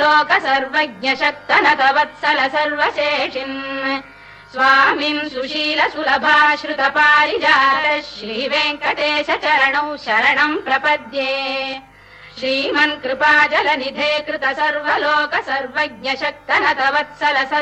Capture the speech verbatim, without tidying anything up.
सर्वलोक सर्वज्ञ शक्तनत वत्सल सर्वशेषिन् स्वामिन् सुशील सुलभाश्रुत पारिजात श्रीवेङ्कटेश चरणौ शरणम् प्रपद्ये श्रीमन् कृपाजलनिधे कृत सर्वलोक सर्वज्ञ शक्तनत वत्सल